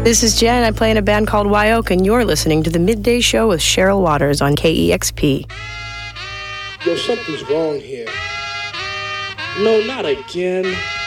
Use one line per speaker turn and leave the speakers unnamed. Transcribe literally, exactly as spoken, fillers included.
This is Jen. I play in a band called Wyoke, and you're listening to The Midday Show with Cheryl Waters on K E X P.
Yo, something's wrong here. No, not again.